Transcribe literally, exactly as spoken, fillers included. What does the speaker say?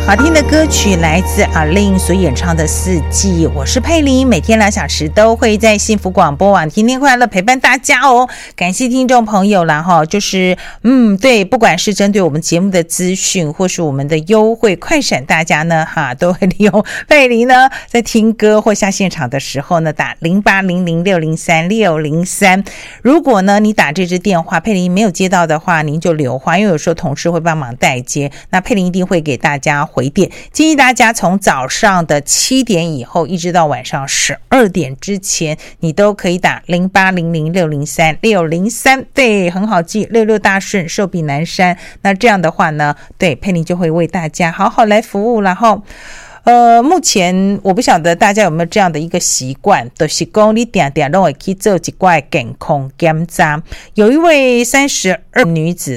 好听的歌曲来自阿令所演唱的《四季》，我是佩玲，每天两小时都会在幸福广播网天天快乐陪伴大家哦。感谢听众朋友啦哈，就是嗯对，不管是针对我们节目的资讯或是我们的优惠快闪，大家呢哈都会利用佩玲呢在听歌或下现场的时候呢打零八零零六零三六零三。如果呢你打这支电话佩玲没有接到的话，您就留话，因为有时候同事会帮忙代接，那佩玲一定会给大家回电。建议大家从早上的七点以后一直到晚上十二点之前，你都可以打零八零零六零三六零三，对，很好记，六六大顺，寿比南山。那这样的话呢，对，佩玲就会为大家好好来服务。然后呃，目前我不晓得大家有没有这样的一个习惯，就是说你定定都会去做一块健康检查。有一位三十二女子